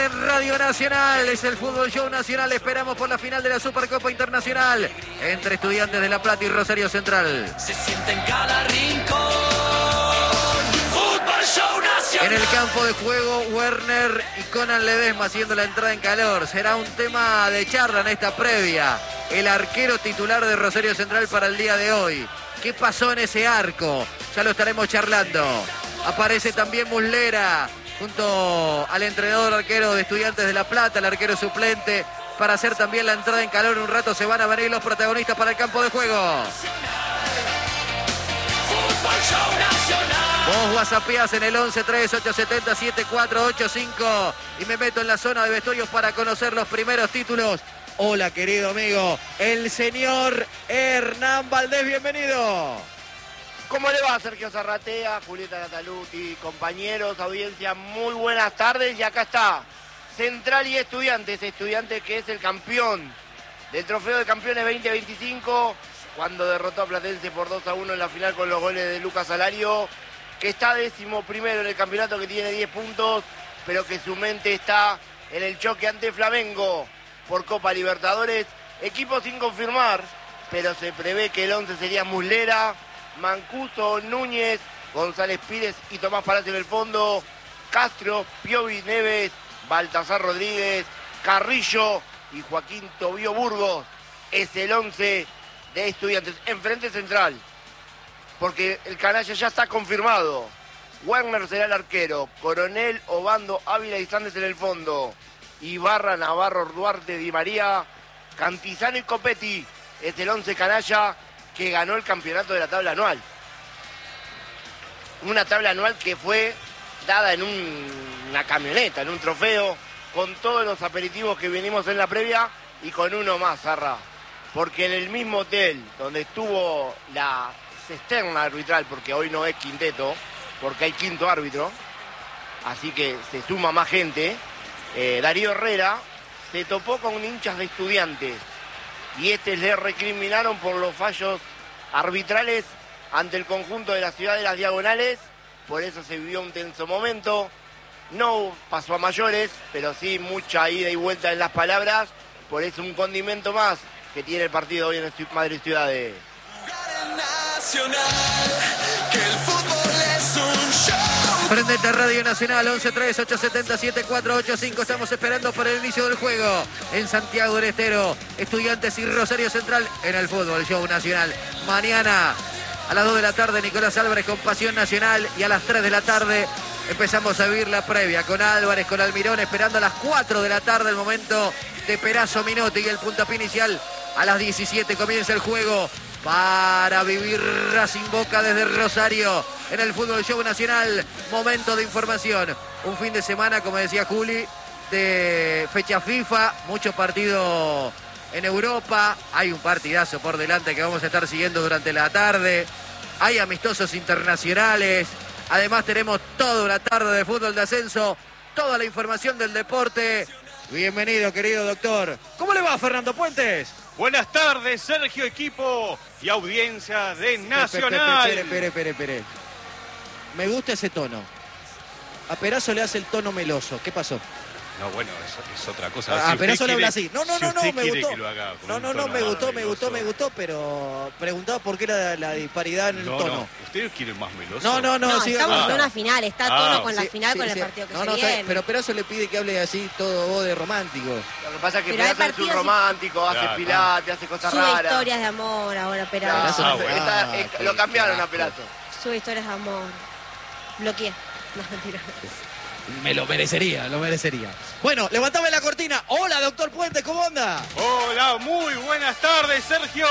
en Radio Nacional. Es el Fútbol Show Nacional. Esperamos por la final de la Supercopa Internacional entre Estudiantes de La Plata y Rosario Central. Se siente en cada rincón. Fútbol Show Nacional. En el campo de juego, Werner y Conan Ledesma haciendo la entrada en calor. Será un tema de charla en esta previa. El arquero titular de Rosario Central para el día de hoy. ¿Qué pasó en ese arco? Ya lo estaremos charlando. Aparece también Muslera junto al entrenador arquero de Estudiantes de La Plata, el arquero suplente, para hacer también la entrada en calor. Un rato se van a venir los protagonistas para el campo de juego. Vos whatsappeás en el 11-3870-7485 y me meto en la zona de vestuarios para conocer los primeros títulos. Hola, querido amigo, el señor Hernán Valdés, bienvenido. ¿Cómo le va, Sergio Zarratea, Julieta Nataluti, compañeros, audiencia? Muy buenas tardes y acá está Central y Estudiantes que es el campeón del Trofeo de Campeones 2025 cuando derrotó a Platense por 2-1 en la final con los goles de Lucas Alario, que está 11º en el campeonato, que tiene 10 puntos, pero que su mente está en el choque ante Flamengo por Copa Libertadores. Equipo sin confirmar, pero se prevé que el 11 sería Muslera, Mancuso, Núñez, González Pires y Tomás Palacio en el fondo, Castro, Piovi, Neves, Baltasar Rodríguez, Carrillo y Joaquín Tobío Burgos. Es el 11 de Estudiantes. Enfrente Central, porque el canalla ya está confirmado. Werner será el arquero, Coronel, Obando, Ávila y Sández en el fondo, Ibarra, Navarro, Duarte, Di María, Cantizano y Copetti. Es el 11 canalla que ganó el campeonato de la tabla anual. Una tabla anual que fue dada en una camioneta, en un trofeo, con todos los aperitivos que vinimos en la previa y con uno más, Zarra. Porque en el mismo hotel donde estuvo la cisterna arbitral, porque hoy no es quinteto, porque hay quinto árbitro, así que se suma más gente, Darío Herrera se topó con hinchas de Estudiantes. Y le recriminaron por los fallos arbitrales ante el conjunto de la ciudad de Las Diagonales. Por eso se vivió un tenso momento. No pasó a mayores, pero sí mucha ida y vuelta en las palabras. Por eso un condimento más que tiene el partido hoy en Madrid Ciudades. Que el fútbol es un show. Prendete Radio Nacional, 11-3870-7485. Estamos esperando por el inicio del juego en Santiago del Estero. Estudiantes y Rosario Central en el Fútbol Show Nacional. Mañana a las 2 de la tarde, Nicolás Álvarez con Pasión Nacional. Y a las 3 de la tarde empezamos a vivir la previa con Álvarez, con Almirón, esperando a las 4 de la tarde el momento de Perazo Minotti y el puntapié inicial. A las 17 comienza el juego para vivir Racing Boca desde Rosario en el Fútbol Show Nacional. Momento de información. Un fin de semana, como decía Juli, de fecha FIFA, muchos partidos en Europa. Hay un partidazo por delante que vamos a estar siguiendo durante la tarde. Hay amistosos internacionales. Además tenemos toda la tarde de fútbol de ascenso, toda la información del deporte. Bienvenido, querido doctor. ¿Cómo le va, Fernando Puentes? Buenas tardes, Sergio, equipo y audiencia de Nacional. Espere. Me gusta ese tono. A Perazo le hace el tono meloso. ¿Qué pasó? No, bueno, es otra cosa. A Perazo le habla así. No, me gustó. Me gustó, pero preguntaba por qué era la disparidad en el tono. No. ¿Ustedes quieren más meloso? No, sí, estamos en una final, está a tono con la final, con el partido que se viene. Pero Perazo le pide que hable así, todo voz de romántico. Lo que pasa es que Perazo es un romántico, hace pilates, hace cosas sube raras. Historias de amor ahora, Perazo. Lo cambiaron a Perazo. Sube historias de amor. Bloqueé. No, mentira. Me lo merecería. Bueno, levantame la cortina. Hola, doctor Puentes, ¿cómo anda? Hola, muy buenas tardes, Sergio.